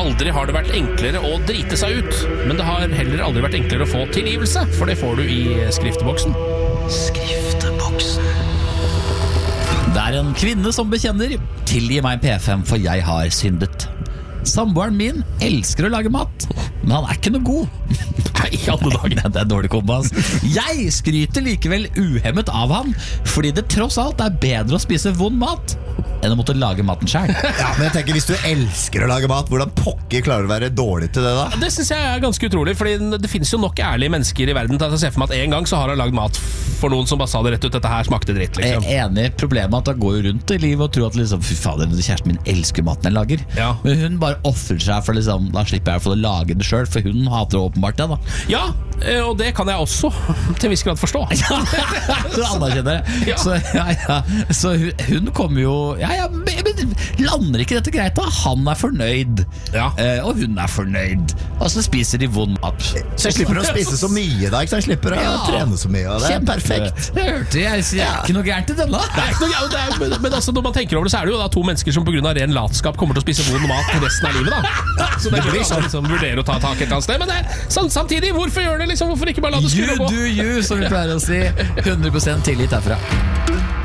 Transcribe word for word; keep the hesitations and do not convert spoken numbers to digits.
Aldri har det vært enklere å drite seg ut, men det har heller aldri vært enklere å få tilgivelse, for det får du i skrifteboksen. Skrifteboksen. Det er en kvinne som bekjenner: tilgi meg P fem, for jeg har syndet. Samboeren min elsker å lage mat, men han er ikke noe god. Nei, alle dager. Det er dårlig kompas. Jeg skryter likevel uhemmet av han, fordi det tross alt er bedre å spise vond mat enn å måtte lage maten selv. Ja, men jeg tenker, hvis du elsker å lage mat, hvordan pokker klarer du å være dårlig til det da? Det synes jeg er ganske utrolig, fordi det finnes jo nok ærlige mennesker i verden til at jeg ser for meg at en gang så har han lagd mat for noen som bare sa det rett ut: dette her smakte dritt, liksom. Jeg er enig i problemet at han går jo rundt i livet og tror at liksom, fy fader, kjæresten min elsker maten jeg lager. Ja. Men hun bare offrer seg for liksom, da slipper jeg å få lage det selv, for hun hater åpenbart det da. Ja, og det kan jeg også til en viss grad forstå. Så anerkjenner det. Ja. Så, ja, ja. Så hun, hun kommer jo ja, ja, men, men lander ikke dette greit da? Han er fornøyd, Ja. eh, og hun er fornøyd, og så spiser de vond mat. Så jeg slipper å spise så mye da, ikke? Så jeg slipper å Ja. trene så mye, og det er Kjempe. perfekt. Det hørte jeg, så jeg er ikke noe gærent i denne. Det er ikke noe, ja, det er, men, men altså, når man tenker over det, så er det jo da to mennesker som på grunn av ren latskap kommer til å spise vond mat resten av livet da. Så det blir sånn liksom, vurdere å ta tak et eller annet sted. Men det, sam, samtidig, hvorfor gjør det liksom? Hvorfor ikke bare la det You skure og gå? do you, som vi pleier å si. hundre prosent tillit herfra.